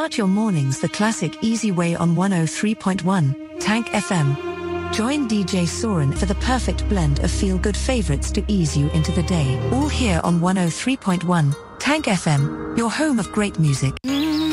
Start your mornings the classic easy way on 103.1 Tank FM. Join DJ Soren for the perfect blend of feel-good favorites to ease you into the day. All here on 103.1 Tank FM, your home of great music.